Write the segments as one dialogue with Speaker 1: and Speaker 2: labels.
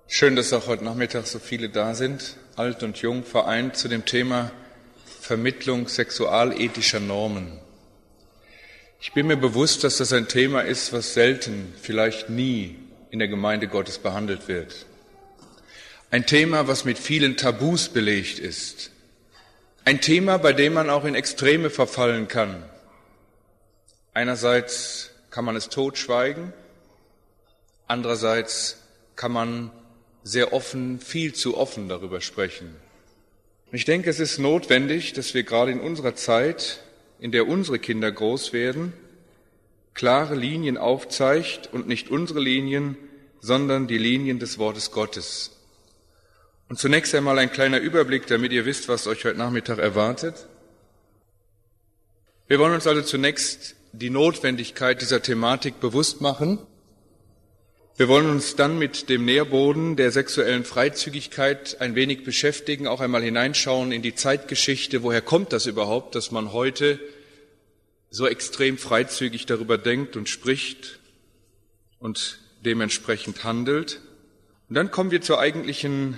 Speaker 1: Schön, dass auch heute Nachmittag so viele da sind, alt und jung, vereint zu dem Thema Vermittlung sexualethischer Normen. Ich bin mir bewusst, dass das ein Thema ist, was selten, vielleicht nie in der Gemeinde Gottes behandelt wird. Ein Thema, was mit vielen Tabus belegt ist. Ein Thema, bei dem man auch in Extreme verfallen kann. Einerseits kann man es totschweigen, andererseits kann man sehr offen, viel zu offen darüber sprechen. Und ich denke, es ist notwendig, dass wir gerade in unserer Zeit, in der unsere Kinder groß werden, klare Linien aufzeigt und nicht unsere Linien, sondern die Linien des Wortes Gottes. Und zunächst einmal ein kleiner Überblick, damit ihr wisst, was euch heute Nachmittag erwartet. Wir wollen uns also zunächst die Notwendigkeit dieser Thematik bewusst machen. Wir wollen uns dann mit dem Nährboden der sexuellen Freizügigkeit ein wenig beschäftigen, auch einmal hineinschauen in die Zeitgeschichte. Woher kommt das überhaupt, dass man heute so extrem freizügig darüber denkt und spricht und dementsprechend handelt? Und dann kommen wir zur eigentlichen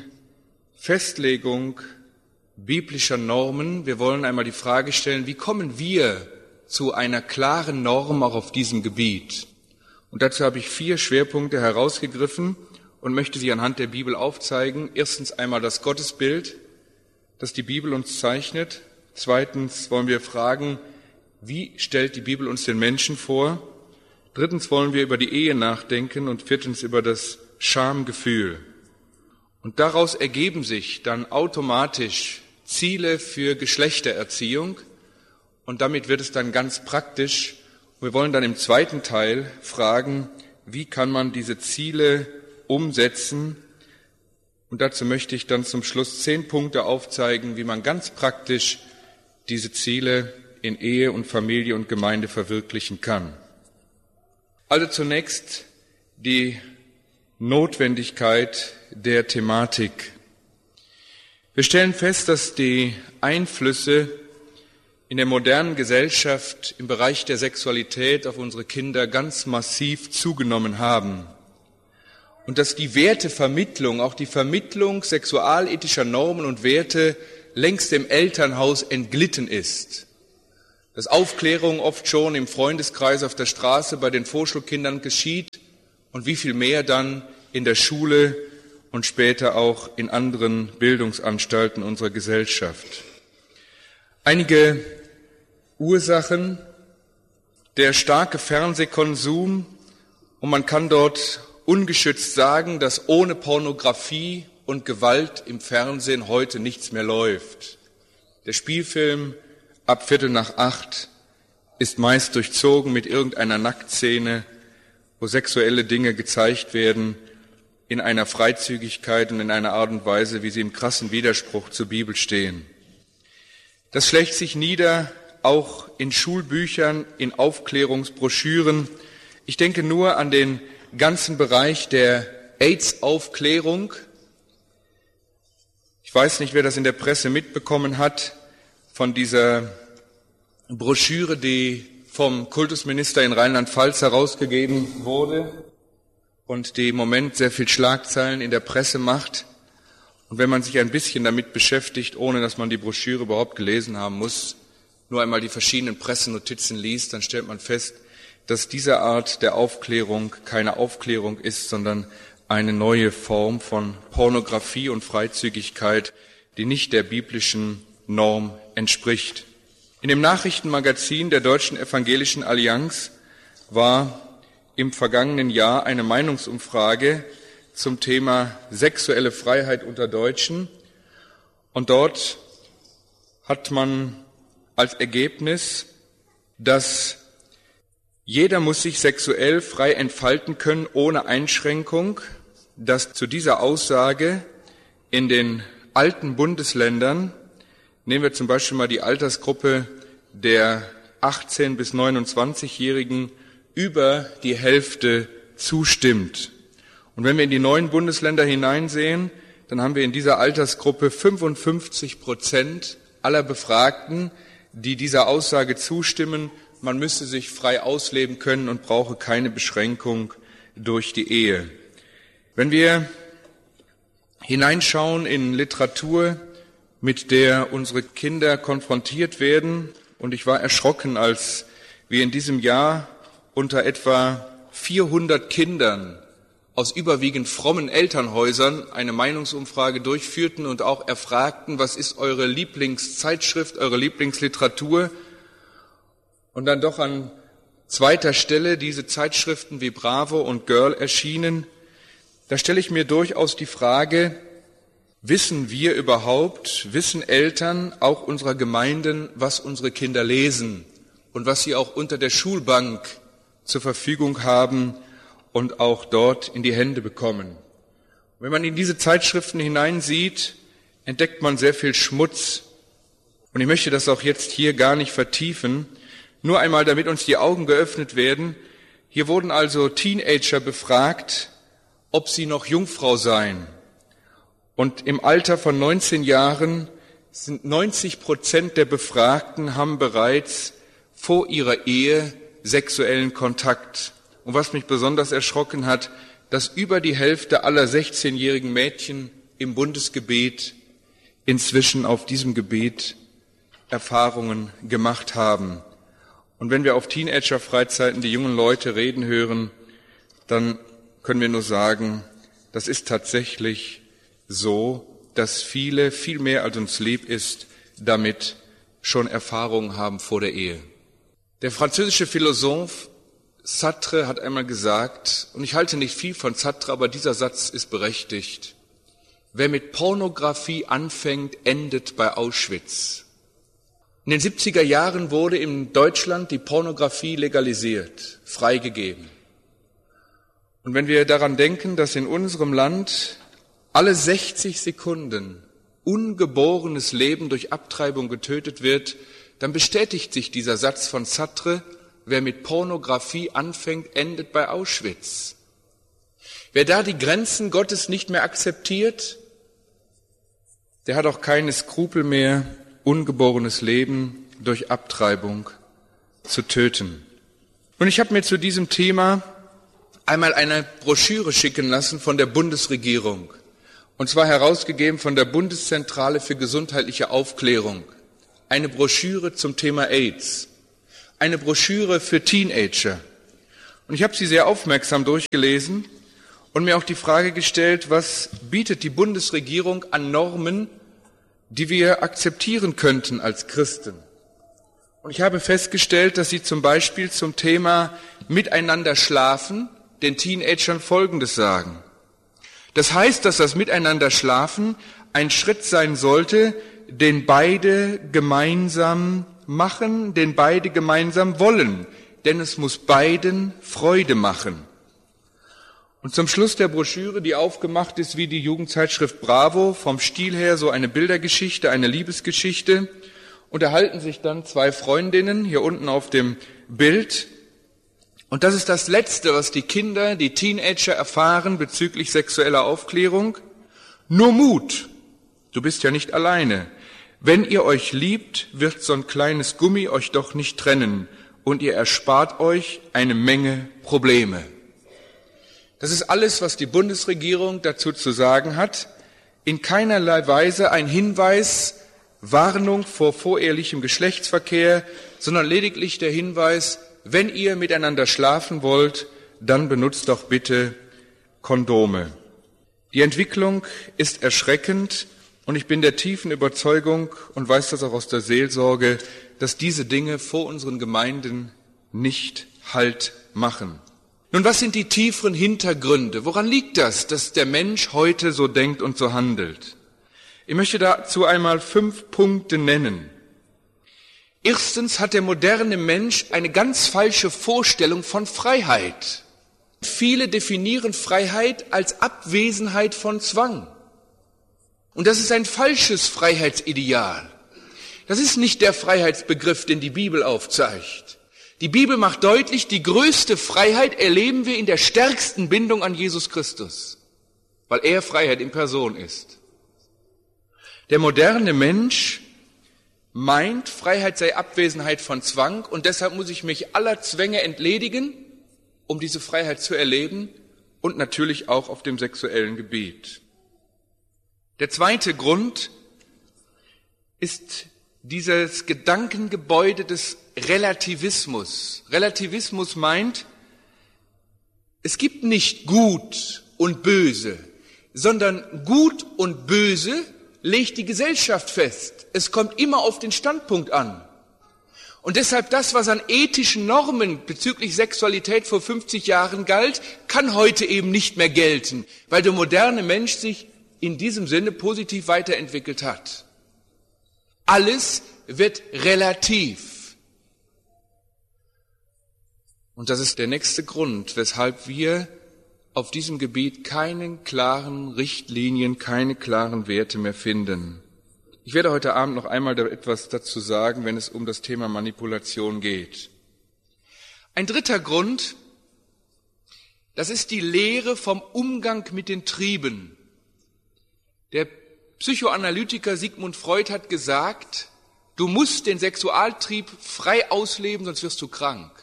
Speaker 1: Festlegung biblischer Normen. Wir wollen einmal die Frage stellen, wie kommen wir zu einer klaren Norm auch auf diesem Gebiet? Und dazu habe ich 4 Schwerpunkte herausgegriffen und möchte sie anhand der Bibel aufzeigen. Erstens einmal das Gottesbild, das die Bibel uns zeichnet. Zweitens wollen wir fragen, wie stellt die Bibel uns den Menschen vor? Drittens wollen wir über die Ehe nachdenken und viertens über das Schamgefühl. Und daraus ergeben sich dann automatisch Ziele für Geschlechtererziehung und damit wird es dann ganz praktisch. Wir wollen dann im zweiten Teil fragen, wie kann man diese Ziele umsetzen? Und dazu möchte ich dann zum Schluss 10 Punkte aufzeigen, wie man ganz praktisch diese Ziele in Ehe und Familie und Gemeinde verwirklichen kann. Also zunächst die Notwendigkeit der Thematik. Wir stellen fest, dass die Einflüsse in der modernen Gesellschaft im Bereich der Sexualität auf unsere Kinder ganz massiv zugenommen haben und dass die Wertevermittlung, auch die Vermittlung sexualethischer Normen und Werte längst dem Elternhaus entglitten ist, dass Aufklärung oft schon im Freundeskreis auf der Straße bei den Vorschulkindern geschieht und wie viel mehr dann in der Schule und später auch in anderen Bildungsanstalten unserer Gesellschaft. Einige Ursachen, der starke Fernsehkonsum, und man kann dort ungeschützt sagen, dass ohne Pornografie und Gewalt im Fernsehen heute nichts mehr läuft. Der Spielfilm ab 7:15 ist meist durchzogen mit irgendeiner Nacktszene, wo sexuelle Dinge gezeigt werden, in einer Freizügigkeit und in einer Art und Weise, wie sie im krassen Widerspruch zur Bibel stehen. Das schlägt sich nieder auch in Schulbüchern, in Aufklärungsbroschüren. Ich denke nur an den ganzen Bereich der AIDS-Aufklärung. Ich weiß nicht, wer das in der Presse mitbekommen hat, von dieser Broschüre, die vom Kultusminister in Rheinland-Pfalz herausgegeben wurde und die im Moment sehr viel Schlagzeilen in der Presse macht. Und wenn man sich ein bisschen damit beschäftigt, ohne dass man die Broschüre überhaupt gelesen haben muss, nur einmal die verschiedenen Pressenotizen liest, dann stellt man fest, dass diese Art der Aufklärung keine Aufklärung ist, sondern eine neue Form von Pornografie und Freizügigkeit, die nicht der biblischen Norm entspricht. In dem Nachrichtenmagazin der Deutschen Evangelischen Allianz war im vergangenen Jahr eine Meinungsumfrage zum Thema sexuelle Freiheit unter Deutschen. Und dort hat man als Ergebnis, dass jeder muss sich sexuell frei entfalten können ohne Einschränkung, dass zu dieser Aussage in den alten Bundesländern, nehmen wir zum Beispiel mal die Altersgruppe der 18- bis 29-Jährigen, über die Hälfte zustimmt. Und wenn wir in die neuen Bundesländer hineinsehen, dann haben wir in dieser Altersgruppe 55% aller Befragten, die dieser Aussage zustimmen, man müsse sich frei ausleben können und brauche keine Beschränkung durch die Ehe. Wenn wir hineinschauen in Literatur, mit der unsere Kinder konfrontiert werden. Und ich war erschrocken, als wir in diesem Jahr unter etwa 400 Kindern aus überwiegend frommen Elternhäusern eine Meinungsumfrage durchführten und auch erfragten, was ist eure Lieblingszeitschrift, eure Lieblingsliteratur? Und dann doch an zweiter Stelle diese Zeitschriften wie Bravo und Girl erschienen. Da stelle ich mir durchaus die Frage, wissen wir überhaupt, wissen Eltern auch unserer Gemeinden, was unsere Kinder lesen und was sie auch unter der Schulbank zur Verfügung haben und auch dort in die Hände bekommen? Wenn man in diese Zeitschriften hineinsieht, entdeckt man sehr viel Schmutz. Und ich möchte das auch jetzt hier gar nicht vertiefen, nur einmal, damit uns die Augen geöffnet werden. Hier wurden also Teenager befragt, ob sie noch Jungfrau seien. Und im Alter von 19 Jahren sind 90% der Befragten haben bereits vor ihrer Ehe sexuellen Kontakt. Und was mich besonders erschrocken hat, dass über die Hälfte aller 16-jährigen Mädchen im Bundesgebet inzwischen auf diesem Gebiet Erfahrungen gemacht haben. Und wenn wir auf Teenager-Freizeiten die jungen Leute reden hören, dann können wir nur sagen, das ist tatsächlich so, dass viele, viel mehr als uns lieb ist, damit schon Erfahrungen haben vor der Ehe. Der französische Philosoph Sartre hat einmal gesagt, und ich halte nicht viel von Sartre, aber dieser Satz ist berechtigt: Wer mit Pornografie anfängt, endet bei Auschwitz. In den 70er Jahren wurde in Deutschland die Pornografie legalisiert, freigegeben. Und wenn wir daran denken, dass in unserem Land alle 60 Sekunden ungeborenes Leben durch Abtreibung getötet wird, dann bestätigt sich dieser Satz von Sartre: Wer mit Pornografie anfängt, endet bei Auschwitz. Wer da die Grenzen Gottes nicht mehr akzeptiert, der hat auch keine Skrupel mehr, ungeborenes Leben durch Abtreibung zu töten. Und ich habe mir zu diesem Thema einmal eine Broschüre schicken lassen von der Bundesregierung, und zwar herausgegeben von der Bundeszentrale für gesundheitliche Aufklärung. Eine Broschüre zum Thema AIDS, eine Broschüre für Teenager. Und ich habe sie sehr aufmerksam durchgelesen und mir auch die Frage gestellt, was bietet die Bundesregierung an Normen, die wir akzeptieren könnten als Christen. Und ich habe festgestellt, dass sie zum Beispiel zum Thema Miteinander schlafen den Teenagern Folgendes sagen: Das heißt, dass das Miteinander schlafen ein Schritt sein sollte, den beide gemeinsam machen, den beide gemeinsam wollen, denn es muss beiden Freude machen. Und zum Schluss der Broschüre, die aufgemacht ist wie die Jugendzeitschrift Bravo, vom Stil her so eine Bildergeschichte, eine Liebesgeschichte, unterhalten sich dann zwei Freundinnen hier unten auf dem Bild. Und das ist das Letzte, was die Kinder, die Teenager erfahren bezüglich sexueller Aufklärung. Nur Mut, du bist ja nicht alleine. Wenn ihr euch liebt, wird so ein kleines Gummi euch doch nicht trennen und ihr erspart euch eine Menge Probleme. Das ist alles, was die Bundesregierung dazu zu sagen hat. In keinerlei Weise ein Hinweis, Warnung vor vorehelichem Geschlechtsverkehr, sondern lediglich der Hinweis: Wenn ihr miteinander schlafen wollt, dann benutzt doch bitte Kondome. Die Entwicklung ist erschreckend und ich bin der tiefen Überzeugung und weiß das auch aus der Seelsorge, dass diese Dinge vor unseren Gemeinden nicht Halt machen. Nun, was sind die tieferen Hintergründe? Woran liegt das, dass der Mensch heute so denkt und so handelt? Ich möchte dazu einmal 5 Punkte nennen. Erstens hat der moderne Mensch eine ganz falsche Vorstellung von Freiheit. Viele definieren Freiheit als Abwesenheit von Zwang. Und das ist ein falsches Freiheitsideal. Das ist nicht der Freiheitsbegriff, den die Bibel aufzeigt. Die Bibel macht deutlich, die größte Freiheit erleben wir in der stärksten Bindung an Jesus Christus, weil er Freiheit in Person ist. Der moderne Mensch meint, Freiheit sei Abwesenheit von Zwang und deshalb muss ich mich aller Zwänge entledigen, um diese Freiheit zu erleben und natürlich auch auf dem sexuellen Gebiet. Der zweite Grund ist dieses Gedankengebäude des Relativismus. Relativismus meint, es gibt nicht Gut und Böse, sondern Gut und Böse legt die Gesellschaft fest. Es kommt immer auf den Standpunkt an. Und deshalb das, was an ethischen Normen bezüglich Sexualität vor 50 Jahren galt, kann heute eben nicht mehr gelten, weil der moderne Mensch sich in diesem Sinne positiv weiterentwickelt hat. Alles wird relativ. Und das ist der nächste Grund, weshalb wir auf diesem Gebiet keine klaren Richtlinien, keine klaren Werte mehr finden. Ich werde heute Abend noch einmal etwas dazu sagen, wenn es um das Thema Manipulation geht. Ein dritter Grund, das ist die Lehre vom Umgang mit den Trieben. Der Psychoanalytiker Sigmund Freud hat gesagt, du musst den Sexualtrieb frei ausleben, sonst wirst du krank.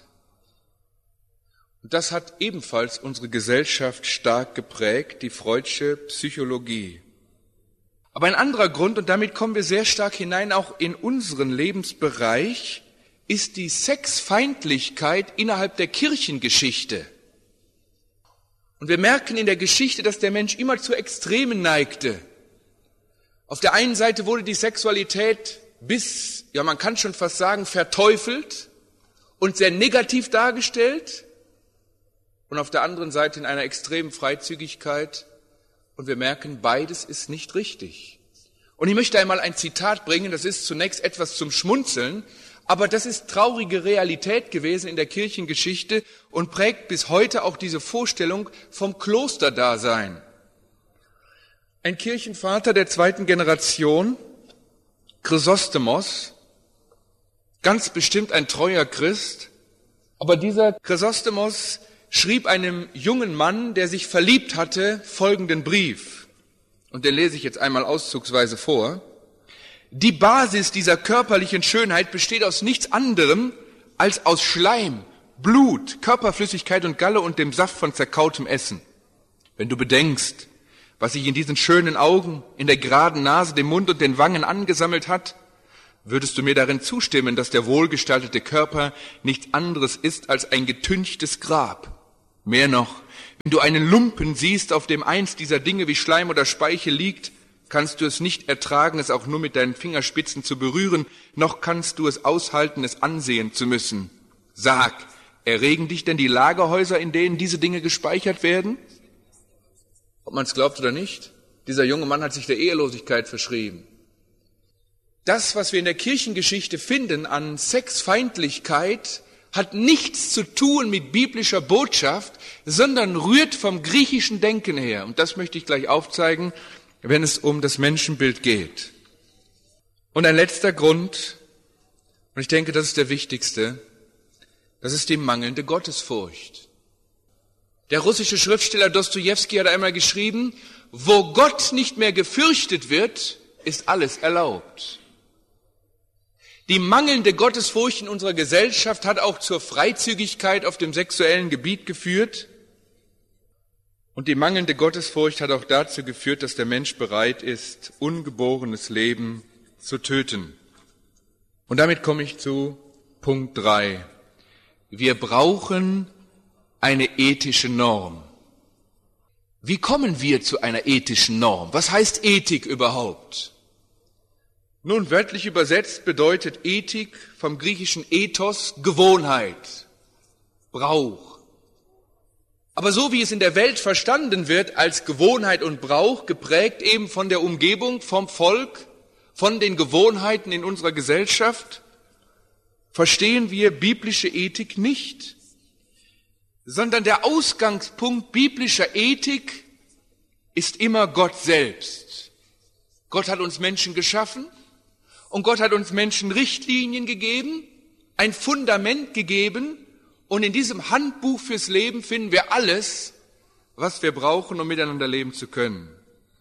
Speaker 1: Und das hat ebenfalls unsere Gesellschaft stark geprägt, die Freudsche Psychologie. Aber ein anderer Grund, und damit kommen wir sehr stark hinein auch in unseren Lebensbereich, ist die Sexfeindlichkeit innerhalb der Kirchengeschichte. Und wir merken in der Geschichte, dass der Mensch immer zu Extremen neigte. Auf der einen Seite wurde die Sexualität man kann schon fast sagen, verteufelt und sehr negativ dargestellt. Und auf der anderen Seite in einer extremen Freizügigkeit. Und wir merken, beides ist nicht richtig. Und ich möchte einmal ein Zitat bringen, das ist zunächst etwas zum Schmunzeln, aber das ist traurige Realität gewesen in der Kirchengeschichte und prägt bis heute auch diese Vorstellung vom Klosterdasein. Ein Kirchenvater der zweiten Generation, Chrysostomos, ganz bestimmt ein treuer Christ, aber dieser Chrysostomos schrieb einem jungen Mann, der sich verliebt hatte, folgenden Brief. Und den lese ich jetzt einmal auszugsweise vor. Die Basis dieser körperlichen Schönheit besteht aus nichts anderem als aus Schleim, Blut, Körperflüssigkeit und Galle und dem Saft von zerkautem Essen. Wenn du bedenkst, was sich in diesen schönen Augen, in der geraden Nase, dem Mund und den Wangen angesammelt hat, würdest du mir darin zustimmen, dass der wohlgestaltete Körper nichts anderes ist als ein getünchtes Grab. Mehr noch, wenn du einen Lumpen siehst, auf dem eins dieser Dinge wie Schleim oder Speichel liegt, kannst du es nicht ertragen, es auch nur mit deinen Fingerspitzen zu berühren, noch kannst du es aushalten, es ansehen zu müssen. Sag, erregen dich denn die Lagerhäuser, in denen diese Dinge gespeichert werden? Ob man es glaubt oder nicht, dieser junge Mann hat sich der Ehelosigkeit verschrieben. Das, was wir in der Kirchengeschichte finden an Sexfeindlichkeit, hat nichts zu tun mit biblischer Botschaft, sondern rührt vom griechischen Denken her. Und das möchte ich gleich aufzeigen, wenn es um das Menschenbild geht. Und ein letzter Grund, und ich denke, das ist der wichtigste, das ist die mangelnde Gottesfurcht. Der russische Schriftsteller Dostojewski hat einmal geschrieben, wo Gott nicht mehr gefürchtet wird, ist alles erlaubt. Die mangelnde Gottesfurcht in unserer Gesellschaft hat auch zur Freizügigkeit auf dem sexuellen Gebiet geführt. Und die mangelnde Gottesfurcht hat auch dazu geführt, dass der Mensch bereit ist, ungeborenes Leben zu töten. Und damit komme ich zu Punkt 3. Wir brauchen eine ethische Norm. Wie kommen wir zu einer ethischen Norm? Was heißt Ethik überhaupt? Nun, wörtlich übersetzt bedeutet Ethik vom griechischen Ethos Gewohnheit, Brauch. Aber so wie es in der Welt verstanden wird als Gewohnheit und Brauch, geprägt eben von der Umgebung, vom Volk, von den Gewohnheiten in unserer Gesellschaft, verstehen wir biblische Ethik nicht, sondern der Ausgangspunkt biblischer Ethik ist immer Gott selbst. Gott hat uns Menschen geschaffen. Und Gott hat uns Menschen Richtlinien gegeben, ein Fundament gegeben, und in diesem Handbuch fürs Leben finden wir alles, was wir brauchen, um miteinander leben zu können.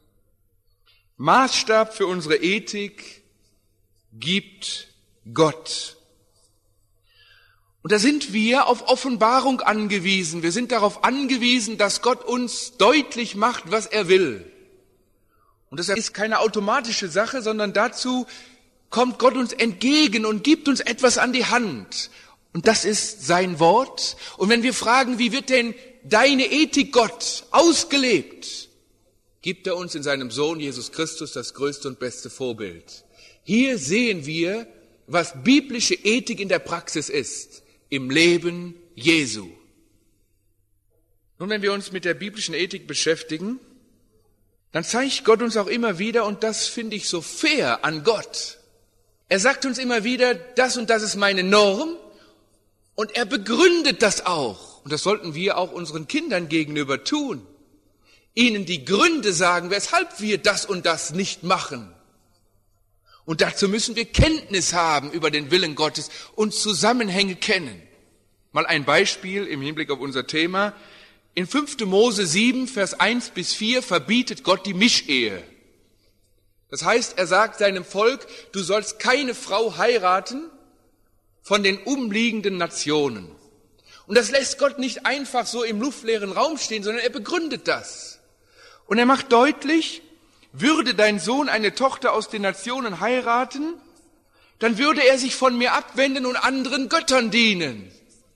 Speaker 1: Maßstab für unsere Ethik gibt Gott. Und da sind wir auf Offenbarung angewiesen. Wir sind darauf angewiesen, dass Gott uns deutlich macht, was er will. Und das ist keine automatische Sache, sondern dazu kommt Gott uns entgegen und gibt uns etwas an die Hand. Und das ist sein Wort. Und wenn wir fragen, wie wird denn deine Ethik, Gott, ausgelebt, gibt er uns in seinem Sohn Jesus Christus das größte und beste Vorbild. Hier sehen wir, was biblische Ethik in der Praxis ist, im Leben Jesu. Nun, wenn wir uns mit der biblischen Ethik beschäftigen, dann zeigt Gott uns auch immer wieder, und das finde ich so fair an Gott. Er sagt uns immer wieder, das und das ist meine Norm, und er begründet das auch. Und das sollten wir auch unseren Kindern gegenüber tun. Ihnen die Gründe sagen, weshalb wir das und das nicht machen. Und dazu müssen wir Kenntnis haben über den Willen Gottes und Zusammenhänge kennen. Mal ein Beispiel im Hinblick auf unser Thema. In 5. Mose 7, Vers 1 bis 4 verbietet Gott die Mischehe. Das heißt, er sagt seinem Volk, du sollst keine Frau heiraten von den umliegenden Nationen. Und das lässt Gott nicht einfach so im luftleeren Raum stehen, sondern er begründet das. Und er macht deutlich, würde dein Sohn eine Tochter aus den Nationen heiraten, dann würde er sich von mir abwenden und anderen Göttern dienen.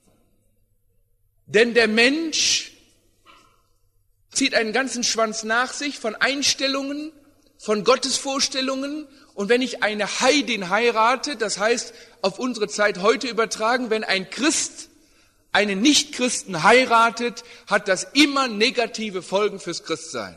Speaker 1: Denn der Mensch zieht einen ganzen Schwanz nach sich von Einstellungen, von Gottesvorstellungen. Und wenn ich eine Heidin heirate, das heißt auf unsere Zeit heute übertragen, wenn ein Christ einen Nichtchristen heiratet, hat das immer negative Folgen fürs Christsein.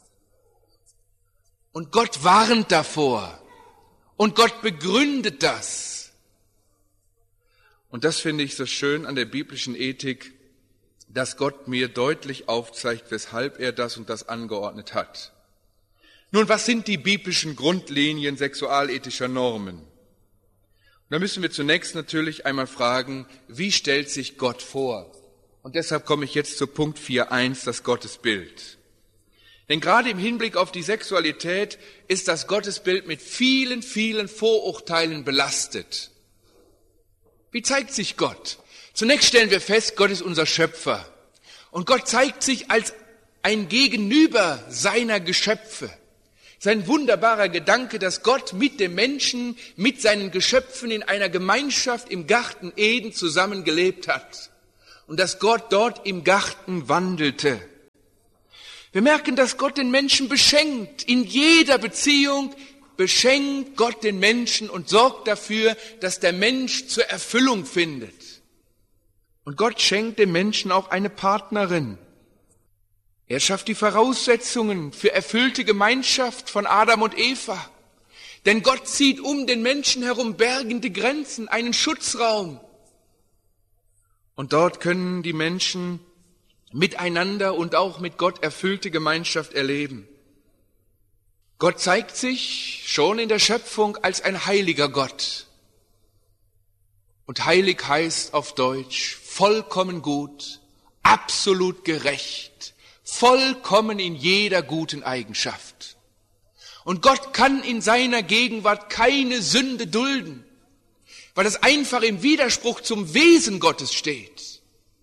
Speaker 1: Und Gott warnt davor. Und Gott begründet das. Und das finde ich so schön an der biblischen Ethik, dass Gott mir deutlich aufzeigt, weshalb er das und das angeordnet hat. Nun, was sind die biblischen Grundlinien sexualethischer Normen? Und da müssen wir zunächst natürlich einmal fragen, wie stellt sich Gott vor? Und deshalb komme ich jetzt zu Punkt 4.1, das Gottesbild. Denn gerade im Hinblick auf die Sexualität ist das Gottesbild mit vielen, vielen Vorurteilen belastet. Wie zeigt sich Gott? Zunächst stellen wir fest, Gott ist unser Schöpfer. Und Gott zeigt sich als ein Gegenüber seiner Geschöpfe. Sein wunderbarer Gedanke, dass Gott mit dem Menschen, mit seinen Geschöpfen in einer Gemeinschaft im Garten Eden zusammengelebt hat. Und dass Gott dort im Garten wandelte. Wir merken, dass Gott den Menschen beschenkt. In jeder Beziehung beschenkt Gott den Menschen und sorgt dafür, dass der Mensch zur Erfüllung findet. Und Gott schenkt dem Menschen auch eine Partnerin. Er schafft die Voraussetzungen für erfüllte Gemeinschaft von Adam und Eva. Denn Gott zieht um den Menschen herum bergende Grenzen, einen Schutzraum. Und dort können die Menschen miteinander und auch mit Gott erfüllte Gemeinschaft erleben. Gott zeigt sich schon in der Schöpfung als ein heiliger Gott. Und heilig heißt auf Deutsch vollkommen gut, absolut gerecht, vollkommen in jeder guten Eigenschaft. Und Gott kann in seiner Gegenwart keine Sünde dulden, weil das einfach im Widerspruch zum Wesen Gottes steht.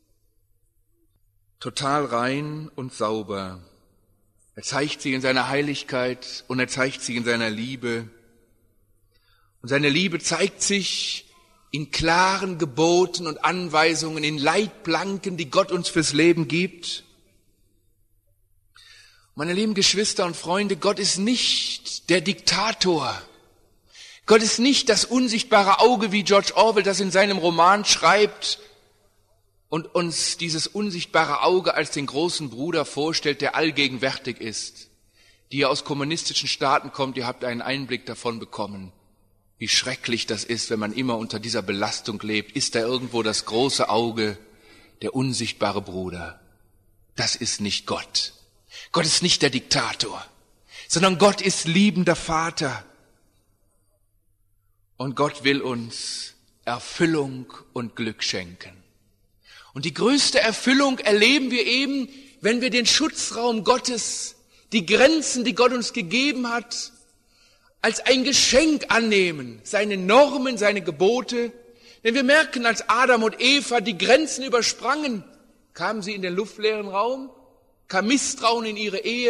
Speaker 1: Total rein und sauber. Er zeigt sich in seiner Heiligkeit und er zeigt sich in seiner Liebe. Und seine Liebe zeigt sich in klaren Geboten und Anweisungen, in Leitplanken, die Gott uns fürs Leben gibt. Meine lieben Geschwister und Freunde, Gott ist nicht der Diktator. Gott ist nicht das unsichtbare Auge, wie George Orwell das in seinem Roman schreibt und uns dieses unsichtbare Auge als den großen Bruder vorstellt, der allgegenwärtig ist. Die ihr aus kommunistischen Staaten kommt, ihr habt einen Einblick davon bekommen, wie schrecklich das ist, wenn man immer unter dieser Belastung lebt. Ist da irgendwo das große Auge, der unsichtbare Bruder? Das ist nicht Gott. Gott ist nicht der Diktator, sondern Gott ist liebender Vater. Und Gott will uns Erfüllung und Glück schenken. Und die größte Erfüllung erleben wir eben, wenn wir den Schutzraum Gottes, die Grenzen, die Gott uns gegeben hat, als ein Geschenk annehmen, seine Normen, seine Gebote. Denn wir merken, als Adam und Eva die Grenzen übersprangen, kamen sie in den luftleeren Raum, kam Misstrauen in ihre Ehe,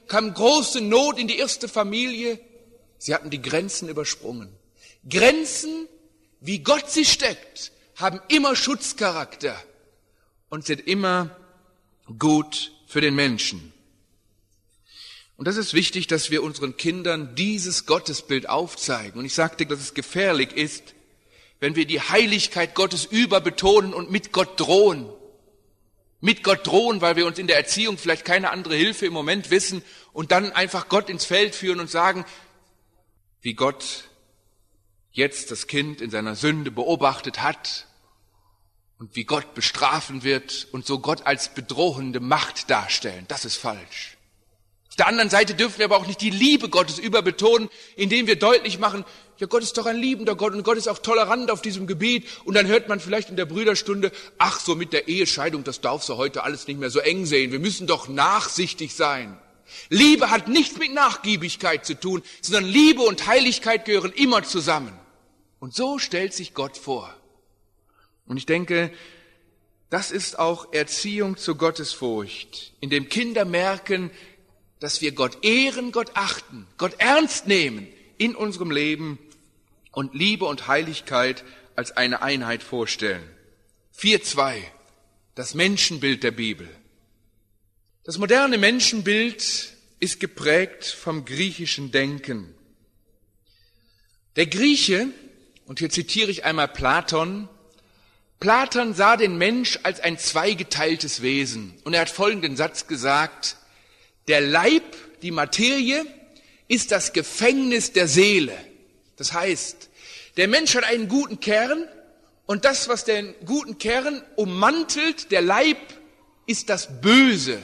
Speaker 1: kam große Not in die erste Familie. Sie hatten die Grenzen übersprungen. Grenzen, wie Gott sie steckt, haben immer Schutzcharakter und sind immer gut für den Menschen. Und das ist wichtig, dass wir unseren Kindern dieses Gottesbild aufzeigen. Und ich sagte, dass es gefährlich ist, wenn wir die Heiligkeit Gottes überbetonen und mit Gott drohen. Mit Gott drohen, weil wir uns in der Erziehung vielleicht keine andere Hilfe im Moment wissen und dann einfach Gott ins Feld führen und sagen, wie Gott jetzt das Kind in seiner Sünde beobachtet hat und wie Gott bestrafen wird und so Gott als bedrohende Macht darstellen. Das ist falsch. Auf der anderen Seite dürfen wir aber auch nicht die Liebe Gottes überbetonen, indem wir deutlich machen, ja, Gott ist doch ein liebender Gott und Gott ist auch tolerant auf diesem Gebiet. Und dann hört man vielleicht in der Brüderstunde, ach, so mit der Ehescheidung, das darfst du heute alles nicht mehr so eng sehen. Wir müssen doch nachsichtig sein. Liebe hat nichts mit Nachgiebigkeit zu tun, sondern Liebe und Heiligkeit gehören immer zusammen. Und so stellt sich Gott vor. Und ich denke, das ist auch Erziehung zur Gottesfurcht, indem Kinder merken, dass wir Gott ehren, Gott achten, Gott ernst nehmen in unserem Leben und Liebe und Heiligkeit als eine Einheit vorstellen. 4.2, das Menschenbild der Bibel. Das moderne Menschenbild ist geprägt vom griechischen Denken. Der Grieche, und hier zitiere ich einmal Platon, Platon sah den Mensch als ein zweigeteiltes Wesen. Und er hat folgenden Satz gesagt, der Leib, die Materie, ist das Gefängnis der Seele. Das heißt, der Mensch hat einen guten Kern und das, was den guten Kern ummantelt, der Leib, ist das Böse.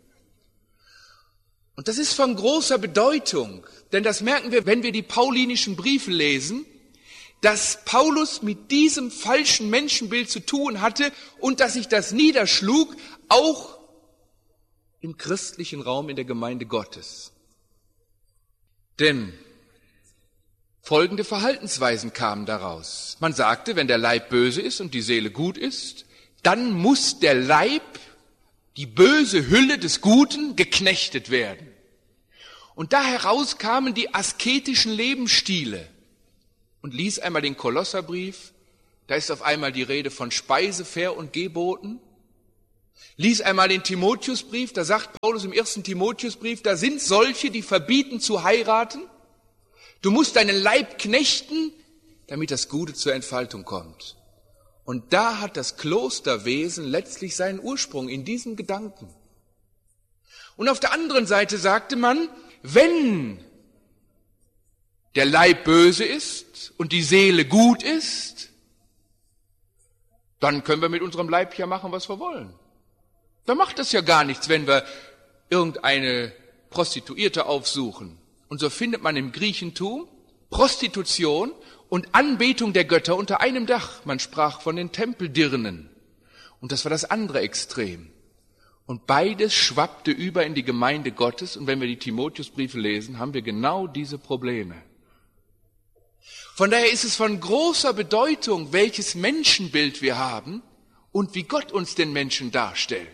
Speaker 1: Und das ist von großer Bedeutung, denn das merken wir, wenn wir die paulinischen Briefe lesen, dass Paulus mit diesem falschen Menschenbild zu tun hatte und dass sich das niederschlug, auch im christlichen Raum in der Gemeinde Gottes. Denn folgende Verhaltensweisen kamen daraus. Man sagte, wenn der Leib böse ist und die Seele gut ist, dann muss der Leib, die böse Hülle des Guten, geknechtet werden. Und da heraus kamen die asketischen Lebensstile. Und lies einmal den Kolosserbrief, da ist auf einmal die Rede von Speise, Ver- und Geboten. Lies einmal den Timotheusbrief, da sagt Paulus im 1. Timotheusbrief, da sind solche, die verbieten zu heiraten. Du musst deinen Leib knechten, damit das Gute zur Entfaltung kommt. Und da hat das Klosterwesen letztlich seinen Ursprung in diesem Gedanken. Und auf der anderen Seite sagte man, wenn der Leib böse ist und die Seele gut ist, dann können wir mit unserem Leib ja machen, was wir wollen. Da macht es ja gar nichts, wenn wir irgendeine Prostituierte aufsuchen. Und so findet man im Griechentum Prostitution und Anbetung der Götter unter einem Dach. Man sprach von den Tempeldirnen. Und das war das andere Extrem. Und beides schwappte über in die Gemeinde Gottes. Und wenn wir die Timotheusbriefe lesen, haben wir genau diese Probleme. Von daher ist es von großer Bedeutung, welches Menschenbild wir haben und wie Gott uns den Menschen darstellt.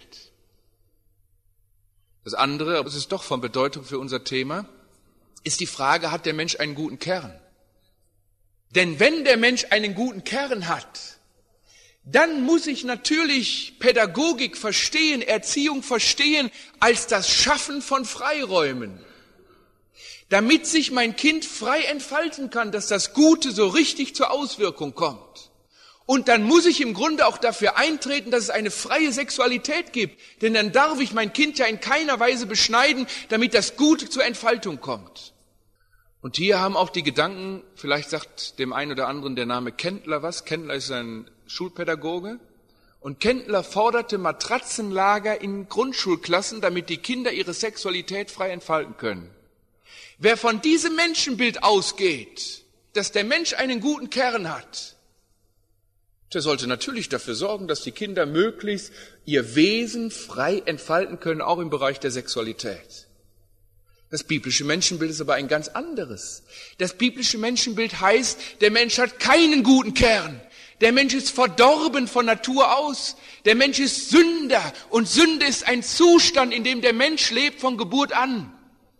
Speaker 1: Das andere, aber es ist doch von Bedeutung für unser Thema, ist die Frage, hat der Mensch einen guten Kern? Denn wenn der Mensch einen guten Kern hat, dann muss ich natürlich Pädagogik verstehen, Erziehung verstehen als das Schaffen von Freiräumen. Damit sich mein Kind frei entfalten kann, dass das Gute so richtig zur Auswirkung kommt. Und dann muss ich im Grunde auch dafür eintreten, dass es eine freie Sexualität gibt. Denn dann darf ich mein Kind ja in keiner Weise beschneiden, damit das Gute zur Entfaltung kommt. Und hier haben auch die Gedanken, vielleicht sagt dem einen oder anderen der Name Kendler was. Kendler ist ein Schulpädagoge. Und Kendler forderte Matratzenlager in Grundschulklassen, damit die Kinder ihre Sexualität frei entfalten können. Wer von diesem Menschenbild ausgeht, dass der Mensch einen guten Kern hat, der sollte natürlich dafür sorgen, dass die Kinder möglichst ihr Wesen frei entfalten können, auch im Bereich der Sexualität. Das biblische Menschenbild ist aber ein ganz anderes. Das biblische Menschenbild heißt, der Mensch hat keinen guten Kern. Der Mensch ist verdorben von Natur aus. Der Mensch ist Sünder und Sünde ist ein Zustand, in dem der Mensch lebt von Geburt an.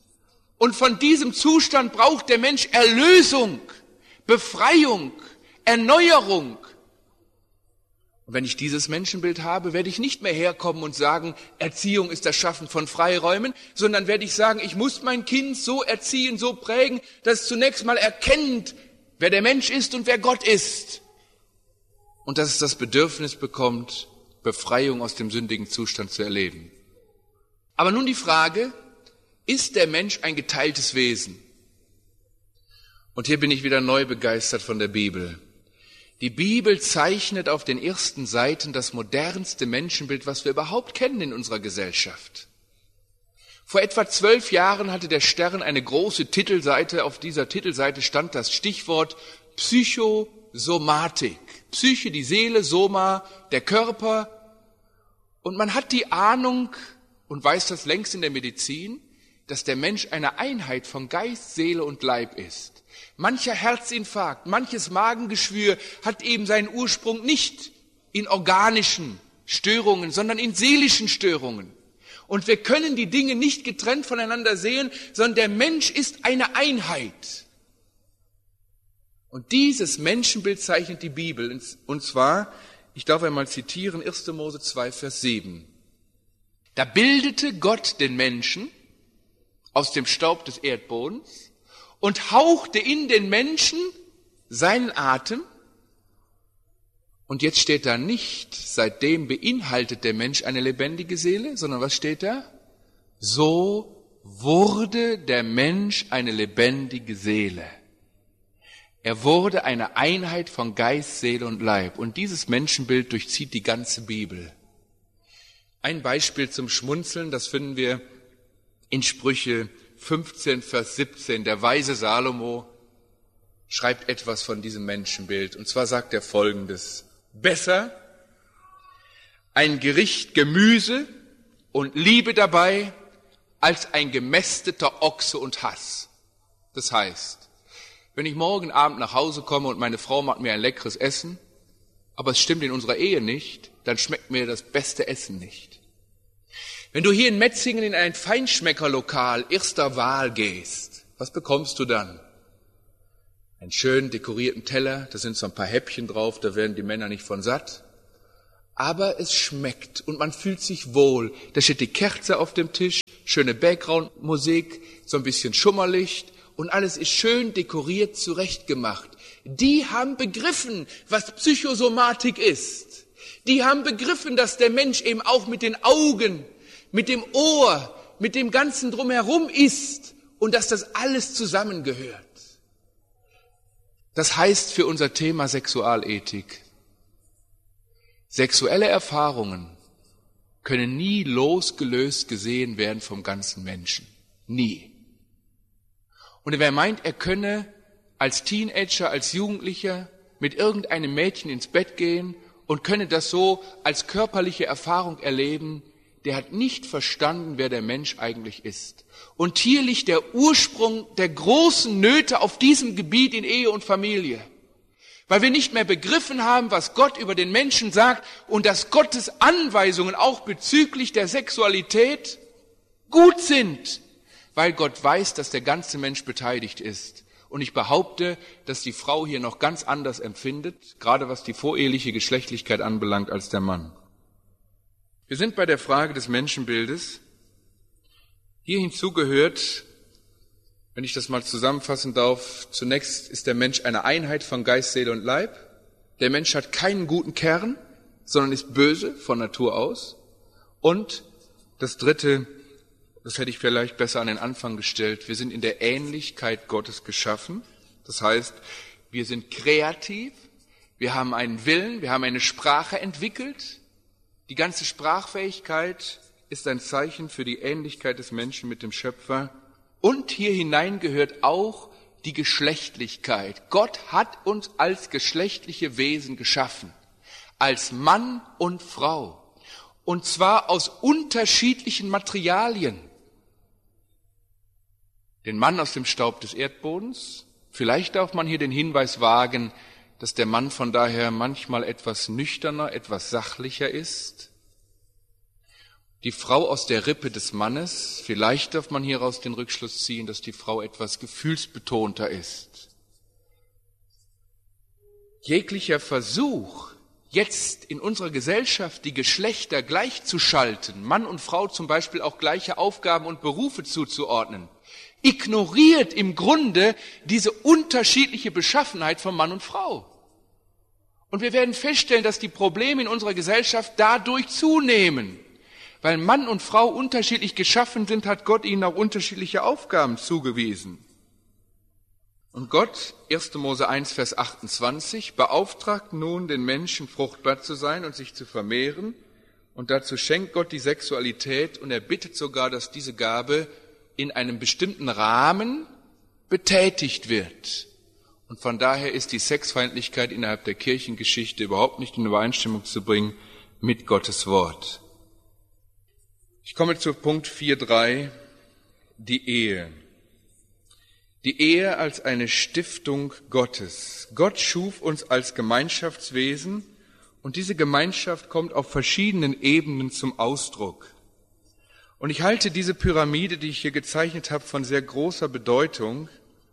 Speaker 1: Und von diesem Zustand braucht der Mensch Erlösung, Befreiung, Erneuerung. Und wenn ich dieses Menschenbild habe, werde ich nicht mehr herkommen und sagen, Erziehung ist das Schaffen von Freiräumen, sondern werde ich sagen, ich muss mein Kind so erziehen, so prägen, dass es zunächst mal erkennt, wer der Mensch ist und wer Gott ist. Und dass es das Bedürfnis bekommt, Befreiung aus dem sündigen Zustand zu erleben. Aber nun die Frage, ist der Mensch ein geteiltes Wesen? Und hier bin ich wieder neu begeistert von der Bibel. Die Bibel zeichnet auf den ersten Seiten das modernste Menschenbild, was wir überhaupt kennen in unserer Gesellschaft. Vor etwa 12 Jahren hatte der Stern eine große Titelseite. Auf dieser Titelseite stand das Stichwort Psychosomatik. Psyche, die Seele, Soma, der Körper. Und man hat die Ahnung und weiß das längst in der Medizin, dass der Mensch eine Einheit von Geist, Seele und Leib ist. Mancher Herzinfarkt, manches Magengeschwür hat eben seinen Ursprung nicht in organischen Störungen, sondern in seelischen Störungen. Und wir können die Dinge nicht getrennt voneinander sehen, sondern der Mensch ist eine Einheit. Und dieses Menschenbild zeichnet die Bibel. Und zwar, ich darf einmal zitieren, 1. Mose 2, Vers 7. Da bildete Gott den Menschen aus dem Staub des Erdbodens und hauchte in den Menschen seinen Atem. Und jetzt steht da nicht, seitdem beinhaltet der Mensch eine lebendige Seele, sondern was steht da? So wurde der Mensch eine lebendige Seele. Er wurde eine Einheit von Geist, Seele und Leib. Und dieses Menschenbild durchzieht die ganze Bibel. Ein Beispiel zum Schmunzeln, das finden wir in Sprüche 15, Vers 17, der weise Salomo schreibt etwas von diesem Menschenbild. Und zwar sagt er Folgendes: Besser ein Gericht Gemüse und Liebe dabei, als ein gemästeter Ochse und Hass. Das heißt, wenn ich morgen Abend nach Hause komme und meine Frau macht mir ein leckeres Essen, aber es stimmt in unserer Ehe nicht, dann schmeckt mir das beste Essen nicht. Wenn du hier in Metzingen in ein Feinschmeckerlokal erster Wahl gehst, was bekommst du dann? Einen schön dekorierten Teller, da sind so ein paar Häppchen drauf, da werden die Männer nicht von satt. Aber es schmeckt und man fühlt sich wohl. Da steht die Kerze auf dem Tisch, schöne Background-Musik, so ein bisschen Schummerlicht und alles ist schön dekoriert, zurechtgemacht. Die haben begriffen, was Psychosomatik ist. Die haben begriffen, dass der Mensch eben auch mit den Augen, mit dem Ohr, mit dem Ganzen drumherum ist und dass das alles zusammengehört. Das heißt für unser Thema Sexualethik, sexuelle Erfahrungen können nie losgelöst gesehen werden vom ganzen Menschen. Nie. Und wer meint, er könne als Teenager, als Jugendlicher mit irgendeinem Mädchen ins Bett gehen und könne das so als körperliche Erfahrung erleben, der hat nicht verstanden, wer der Mensch eigentlich ist. Und hier liegt der Ursprung der großen Nöte auf diesem Gebiet in Ehe und Familie. Weil wir nicht mehr begriffen haben, was Gott über den Menschen sagt und dass Gottes Anweisungen auch bezüglich der Sexualität gut sind, weil Gott weiß, dass der ganze Mensch beteiligt ist. Und ich behaupte, dass die Frau hier noch ganz anders empfindet, gerade was die voreheliche Geschlechtlichkeit anbelangt, als der Mann. Wir sind bei der Frage des Menschenbildes. Hier hinzu gehört, wenn ich das mal zusammenfassen darf, zunächst ist der Mensch eine Einheit von Geist, Seele und Leib. Der Mensch hat keinen guten Kern, sondern ist böse von Natur aus. Und das Dritte, das hätte ich vielleicht besser an den Anfang gestellt, wir sind in der Ähnlichkeit Gottes geschaffen. Das heißt, wir sind kreativ, wir haben einen Willen, wir haben eine Sprache entwickelt. Die ganze Sprachfähigkeit ist ein Zeichen für die Ähnlichkeit des Menschen mit dem Schöpfer. Und hier hinein gehört auch die Geschlechtlichkeit. Gott hat uns als geschlechtliche Wesen geschaffen, als Mann und Frau. Und zwar aus unterschiedlichen Materialien. Den Mann aus dem Staub des Erdbodens. Vielleicht darf man hier den Hinweis wagen, dass der Mann von daher manchmal etwas nüchterner, etwas sachlicher ist. die Frau aus der Rippe des Mannes. Vielleicht darf man hieraus den Rückschluss ziehen, dass die Frau etwas gefühlsbetonter ist. Jeglicher Versuch, jetzt in unserer Gesellschaft die Geschlechter gleichzuschalten, Mann und Frau zum Beispiel auch gleiche Aufgaben und Berufe zuzuordnen, ignoriert im Grunde diese unterschiedliche Beschaffenheit von Mann und Frau. Und wir werden feststellen, dass die Probleme in unserer Gesellschaft dadurch zunehmen. Weil Mann und Frau unterschiedlich geschaffen sind, hat Gott ihnen auch unterschiedliche Aufgaben zugewiesen. Und Gott, 1. Mose 1, Vers 28, beauftragt nun den Menschen, fruchtbar zu sein und sich zu vermehren. Und dazu schenkt Gott die Sexualität und er bittet sogar, dass diese Gabe in einem bestimmten Rahmen betätigt wird. Und von daher ist die Sexfeindlichkeit innerhalb der Kirchengeschichte überhaupt nicht in Übereinstimmung zu bringen mit Gottes Wort. Ich komme zu Punkt 4.3, die Ehe. Die Ehe als eine Stiftung Gottes. Gott schuf uns als Gemeinschaftswesen und diese Gemeinschaft kommt auf verschiedenen Ebenen zum Ausdruck. Und ich halte diese Pyramide, die ich hier gezeichnet habe, von sehr großer Bedeutung.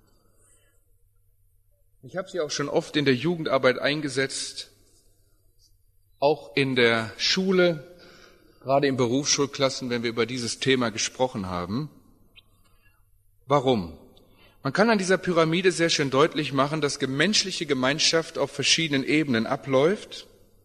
Speaker 1: Ich habe sie auch schon oft in der Jugendarbeit eingesetzt, auch in der Schule, gerade in Berufsschulklassen, wenn wir über dieses Thema gesprochen haben. Warum? Man kann an dieser Pyramide sehr schön deutlich machen, dass menschliche Gemeinschaft auf verschiedenen Ebenen abläuft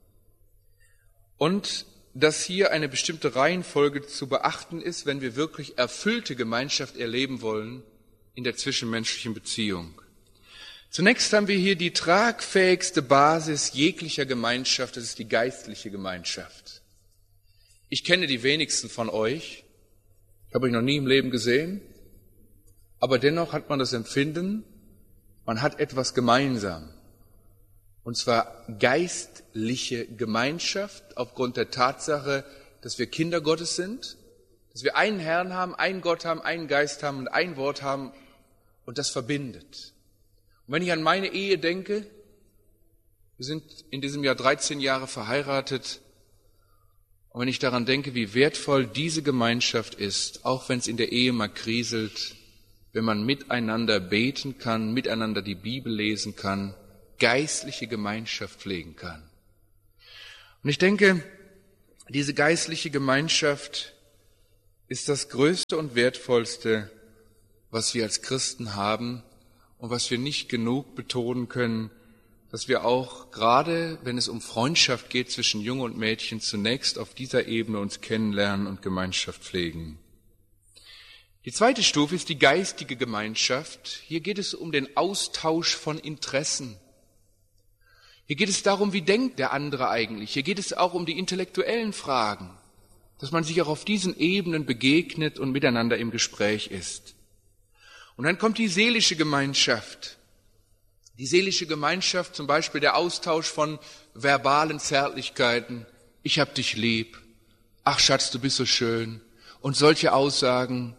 Speaker 1: und dass hier eine bestimmte Reihenfolge zu beachten ist, wenn wir wirklich erfüllte Gemeinschaft erleben wollen in der zwischenmenschlichen Beziehung. Zunächst haben wir hier die tragfähigste Basis jeglicher Gemeinschaft, das ist die geistliche Gemeinschaft. Ich kenne die wenigsten von euch, ich habe euch noch nie im Leben gesehen, aber dennoch hat man das Empfinden, man hat etwas gemeinsam. Und zwar geistliche Gemeinschaft aufgrund der Tatsache, dass wir Kinder Gottes sind, dass wir einen Herrn haben, einen Gott haben, einen Geist haben und ein Wort haben und das verbindet. Und wenn ich an meine Ehe denke, wir sind in diesem Jahr 13 Jahre verheiratet, und wenn ich daran denke, wie wertvoll diese Gemeinschaft ist, auch wenn es in der Ehe mal kriselt, wenn man miteinander beten kann, miteinander die Bibel lesen kann, geistliche Gemeinschaft pflegen kann. Und ich denke, diese geistliche Gemeinschaft ist das Größte und Wertvollste, was wir als Christen haben und was wir nicht genug betonen können, dass wir auch, gerade wenn es um Freundschaft geht zwischen Jungen und Mädchen, zunächst auf dieser Ebene uns kennenlernen und Gemeinschaft pflegen. Die zweite Stufe ist die geistige Gemeinschaft. Hier geht es um den Austausch von Interessen. Hier geht es darum, wie denkt der andere eigentlich. Hier geht es auch um die intellektuellen Fragen, dass man sich auch auf diesen Ebenen begegnet und miteinander im Gespräch ist. Und dann kommt die seelische Gemeinschaft. Die seelische Gemeinschaft, zum Beispiel der Austausch von verbalen Zärtlichkeiten. Ich hab dich lieb. Ach Schatz, du bist so schön. Und solche Aussagen.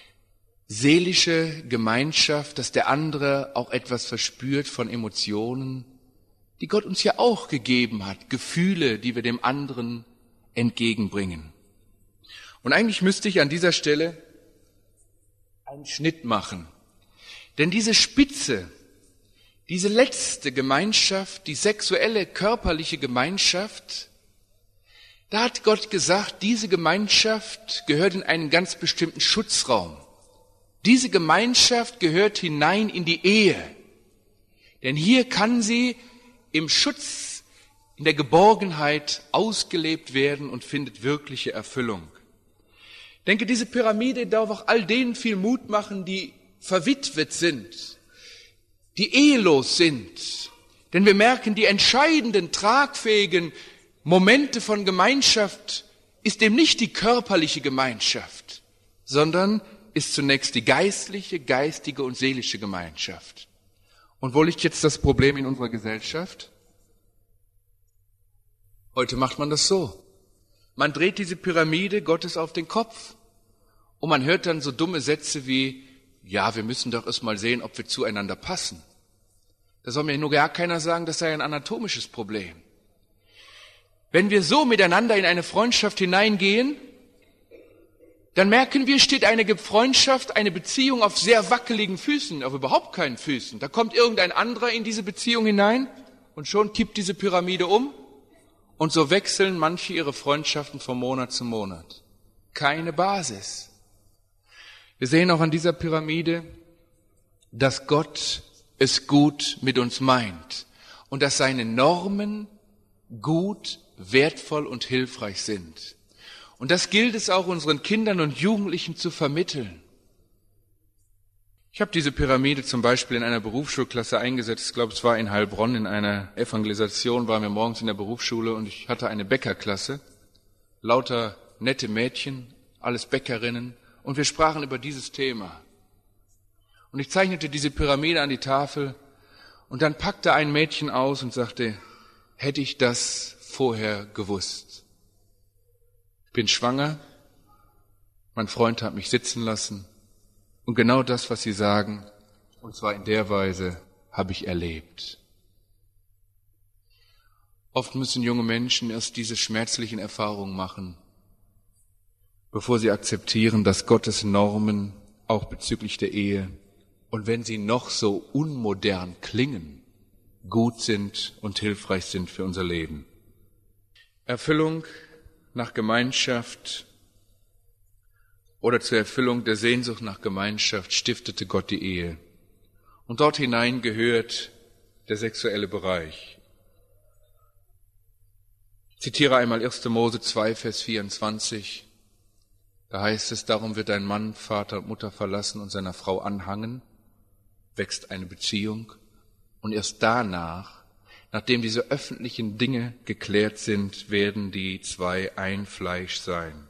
Speaker 1: Seelische Gemeinschaft, dass der andere auch etwas verspürt von Emotionen, die Gott uns ja auch gegeben hat. Gefühle, die wir dem anderen entgegenbringen. Und eigentlich müsste ich an dieser Stelle einen Schnitt machen. Denn diese Spitze, diese letzte Gemeinschaft, die sexuelle, körperliche Gemeinschaft, da hat Gott gesagt, diese Gemeinschaft gehört in einen ganz bestimmten Schutzraum. Diese Gemeinschaft gehört hinein in die Ehe. Denn hier kann sie im Schutz, in der Geborgenheit ausgelebt werden und findet wirkliche Erfüllung. Ich denke, diese Pyramide darf auch all denen viel Mut machen, die verwitwet sind, die ehelos sind. Denn wir merken, die entscheidenden, tragfähigen Momente von Gemeinschaft ist eben nicht die körperliche Gemeinschaft, sondern ist zunächst die geistliche, geistige und seelische Gemeinschaft. Und wo liegt jetzt das Problem in unserer Gesellschaft? Heute macht man das so. Man dreht diese Pyramide Gottes auf den Kopf und man hört dann so dumme Sätze wie, ja, wir müssen doch erst mal sehen, ob wir zueinander passen. Da soll mir nur gar keiner sagen, das sei ein anatomisches Problem. Wenn wir so miteinander in eine Freundschaft hineingehen, dann merken wir, steht eine Freundschaft, eine Beziehung auf sehr wackeligen Füßen, auf überhaupt keinen Füßen. Da kommt irgendein anderer in diese Beziehung hinein und schon kippt diese Pyramide um und so wechseln manche ihre Freundschaften von Monat zu Monat. Keine Basis. Wir sehen auch an dieser Pyramide, dass Gott es gut mit uns meint und dass seine Normen gut, wertvoll und hilfreich sind. Und das gilt es auch unseren Kindern und Jugendlichen zu vermitteln. Ich habe diese Pyramide zum Beispiel in einer Berufsschulklasse eingesetzt. Ich glaube, es war in Heilbronn in einer Evangelisation, waren wir morgens in der Berufsschule und ich hatte eine Bäckerklasse. Lauter nette Mädchen, alles Bäckerinnen und wir sprachen über dieses Thema. Und ich zeichnete diese Pyramide an die Tafel und dann packte ein Mädchen aus und sagte, hätte ich das vorher gewusst. Ich bin schwanger, mein Freund hat mich sitzen lassen und genau das, was Sie sagen, und zwar in der Weise, habe ich erlebt. Oft müssen junge Menschen erst diese schmerzlichen Erfahrungen machen, bevor sie akzeptieren, dass Gottes Normen auch bezüglich der Ehe und wenn sie noch so unmodern klingen, gut sind und hilfreich sind für unser Leben. Erfüllung nach Gemeinschaft oder zur Erfüllung der Sehnsucht nach Gemeinschaft stiftete Gott die Ehe. Und dort hinein gehört der sexuelle Bereich. Ich zitiere einmal 1. Mose 2, Vers 24. Da heißt es, darum wird ein Mann Vater und Mutter verlassen und seiner Frau anhangen, wächst eine Beziehung und erst danach, nachdem diese öffentlichen Dinge geklärt sind, werden die zwei ein Fleisch sein.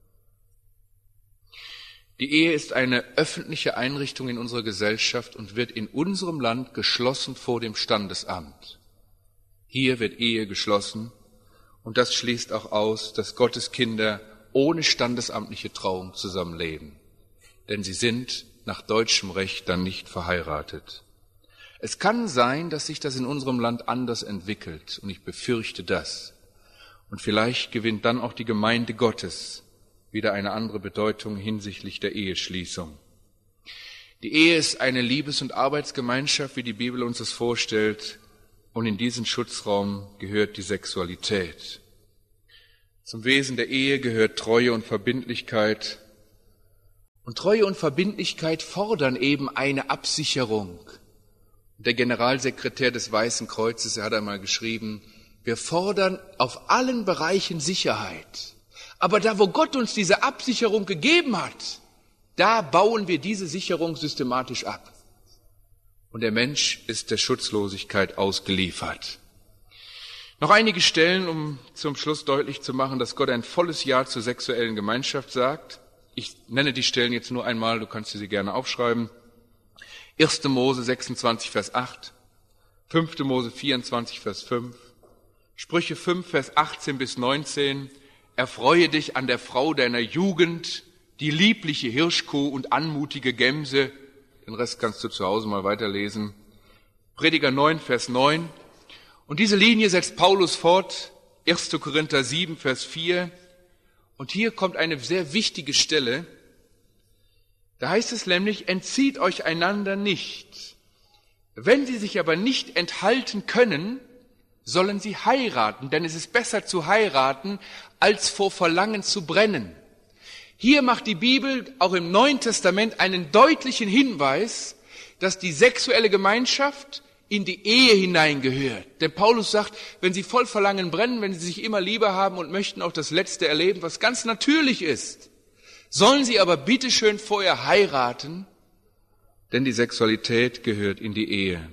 Speaker 1: Die Ehe ist eine öffentliche Einrichtung in unserer Gesellschaft und wird in unserem Land geschlossen vor dem Standesamt. Hier wird Ehe geschlossen und das schließt auch aus, dass Gottes Kinder ohne standesamtliche Trauung zusammenleben. Denn sie sind nach deutschem Recht dann nicht verheiratet. Es kann sein, dass sich das in unserem Land anders entwickelt und ich befürchte das. Und vielleicht gewinnt dann auch die Gemeinde Gottes wieder eine andere Bedeutung hinsichtlich der Eheschließung. Die Ehe ist eine Liebes- und Arbeitsgemeinschaft, wie die Bibel uns das vorstellt, und in diesen Schutzraum gehört die Sexualität. Zum Wesen der Ehe gehört Treue und Verbindlichkeit. Und Treue und Verbindlichkeit fordern eben eine Absicherung. Der Generalsekretär des Weißen Kreuzes, er hat einmal geschrieben, wir fordern auf allen Bereichen Sicherheit. Aber da, wo Gott uns diese Absicherung gegeben hat, da bauen wir diese Sicherung systematisch ab. Und der Mensch ist der Schutzlosigkeit ausgeliefert. Noch einige Stellen, um zum Schluss deutlich zu machen, dass Gott ein volles Ja zur sexuellen Gemeinschaft sagt. Ich nenne die Stellen jetzt nur einmal, du kannst sie gerne aufschreiben. 1. Mose 26, Vers 8, 5. Mose 24, Vers 5, Sprüche 5, Vers 18 bis 19, erfreue dich an der Frau deiner Jugend, die liebliche Hirschkuh und anmutige Gemse, den Rest kannst du zu Hause mal weiterlesen. Prediger 9, Vers 9, und diese Linie setzt Paulus fort, 1. Korinther 7, Vers 4, und hier kommt eine sehr wichtige Stelle. Da heißt es nämlich, entzieht euch einander nicht. Wenn sie sich aber nicht enthalten können, sollen sie heiraten, denn es ist besser zu heiraten, als vor Verlangen zu brennen. Hier macht die Bibel auch im Neuen Testament einen deutlichen Hinweis, dass die sexuelle Gemeinschaft in die Ehe hineingehört. Denn Paulus sagt, wenn sie voll Verlangen brennen, wenn sie sich immer lieber haben und möchten auch das Letzte erleben, was ganz natürlich ist, sollen sie aber bitteschön vorher heiraten, denn die Sexualität gehört in die Ehe.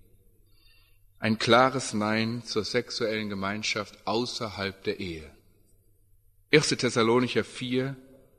Speaker 1: Ein klares Nein zur sexuellen Gemeinschaft außerhalb der Ehe. 1. Thessalonicher 4.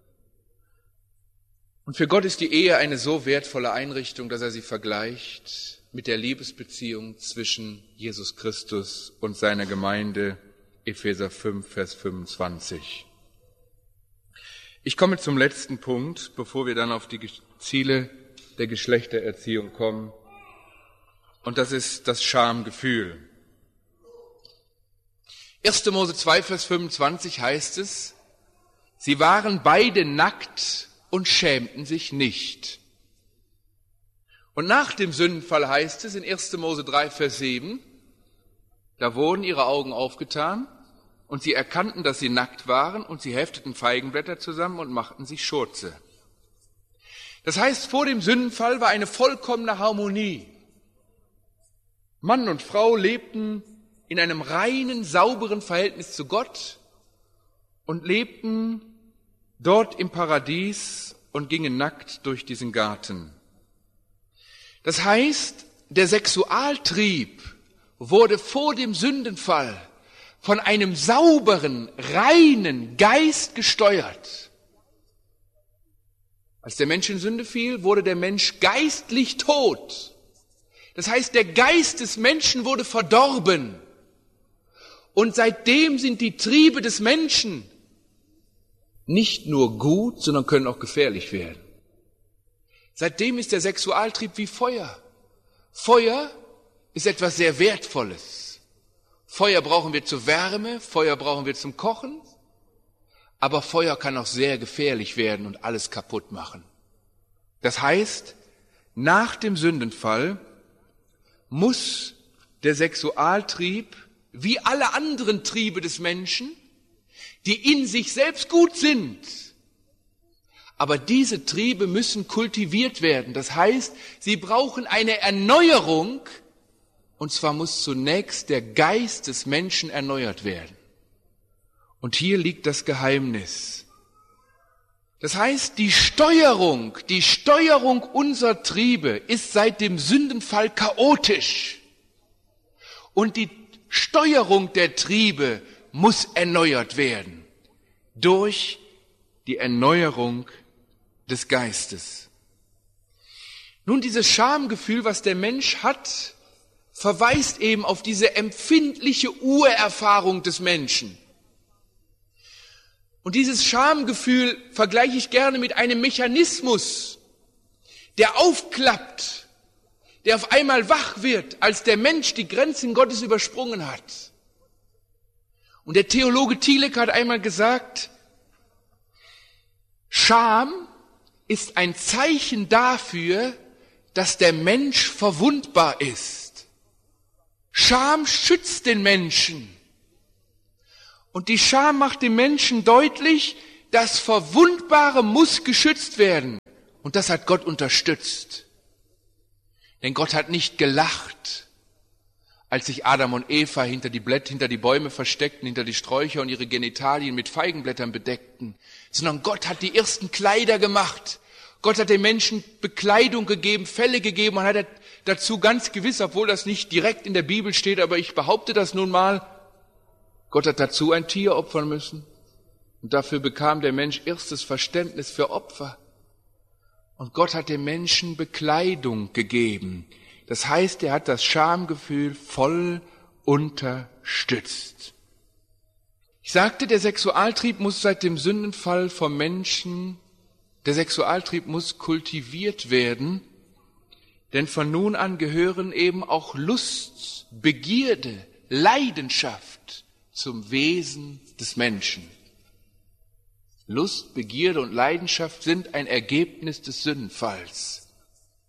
Speaker 1: Und für Gott ist die Ehe eine so wertvolle Einrichtung, dass er sie vergleicht mit der Liebesbeziehung zwischen Jesus Christus und seiner Gemeinde, Epheser 5, Vers 25. Ich komme zum letzten Punkt, bevor wir dann auf die Ziele der Geschlechtererziehung kommen. Und das ist das Schamgefühl. 1. Mose 2, Vers 25 heißt es, Sie waren beide nackt und schämten sich nicht. Und nach dem Sündenfall heißt es in 1. Mose 3, Vers 7, da wurden ihre Augen aufgetan und sie erkannten, dass sie nackt waren und sie hefteten Feigenblätter zusammen und machten sich Schurze. Das heißt, vor dem Sündenfall war eine vollkommene Harmonie. Mann und Frau lebten in einem reinen, sauberen Verhältnis zu Gott und lebten dort im Paradies und gingen nackt durch diesen Garten. Das heißt, der Sexualtrieb wurde vor dem Sündenfall von einem sauberen, reinen Geist gesteuert. Als der Mensch in Sünde fiel, wurde der Mensch geistlich tot. Das heißt, der Geist des Menschen wurde verdorben. Und seitdem sind die Triebe des Menschen nicht nur gut, sondern können auch gefährlich werden. Seitdem ist der Sexualtrieb wie Feuer. Feuer ist etwas sehr Wertvolles. Feuer brauchen wir zur Wärme, Feuer brauchen wir zum Kochen, aber Feuer kann auch sehr gefährlich werden und alles kaputt machen. Das heißt, nach dem Sündenfall muss der Sexualtrieb, wie alle anderen Triebe des Menschen, die in sich selbst gut sind, aber diese Triebe müssen kultiviert werden. Das heißt, sie brauchen eine Erneuerung, und zwar muss zunächst der Geist des Menschen erneuert werden. Und hier liegt das Geheimnis. Das heißt, die Steuerung unserer Triebe ist seit dem Sündenfall chaotisch. Und die Steuerung der Triebe muss erneuert werden durch die Erneuerung des Geistes. Nun, dieses Schamgefühl, was der Mensch hat, verweist eben auf diese empfindliche Urerfahrung des Menschen. Und dieses Schamgefühl vergleiche ich gerne mit einem Mechanismus, der aufklappt, der auf einmal wach wird, als der Mensch die Grenzen Gottes übersprungen hat. Und der Theologe Thielek hat einmal gesagt, Scham ist ein Zeichen dafür, dass der Mensch verwundbar ist. Scham schützt den Menschen. Und die Scham macht dem Menschen deutlich, das Verwundbare muss geschützt werden. Und das hat Gott unterstützt. Denn Gott hat nicht gelacht, als sich Adam und Eva hinter die Bäume versteckten, hinter die Sträucher und ihre Genitalien mit Feigenblättern bedeckten, sondern Gott hat die ersten Kleider gemacht. Gott hat den Menschen Bekleidung gegeben, Felle gegeben und hat dazu ganz gewiss, obwohl das nicht direkt in der Bibel steht, aber ich behaupte das nun mal, Gott hat dazu ein Tier opfern müssen. Und dafür bekam der Mensch erstes Verständnis für Opfer. Und Gott hat dem Menschen Bekleidung gegeben. Das heißt, er hat das Schamgefühl voll unterstützt. Ich sagte, der Sexualtrieb muss seit dem Sündenfall vom Menschen, der Sexualtrieb muss kultiviert werden, denn von nun an gehören eben auch Lust, Begierde, Leidenschaft zum Wesen des Menschen. Lust, Begierde und Leidenschaft sind ein Ergebnis des Sündenfalls.